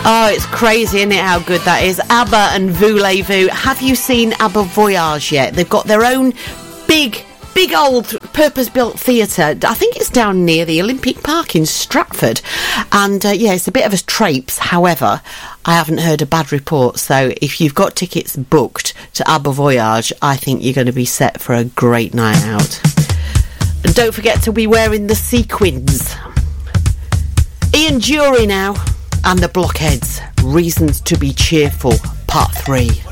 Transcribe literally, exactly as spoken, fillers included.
Oh, it's crazy, isn't it, how good that is? ABBA and Voulez-Vous. Have you seen ABBA Voyage yet? They've got their own big, big old purpose-built theatre. I think it's down near the Olympic Park in Stratford. And, uh, yeah, it's a bit of a traipse. However, I haven't heard a bad report. So if you've got tickets booked to ABBA Voyage, I think you're going to be set for a great night out. And don't forget to be wearing the sequins. Ian Dury now. And the Blockheads, Reasons to be Cheerful, Part three.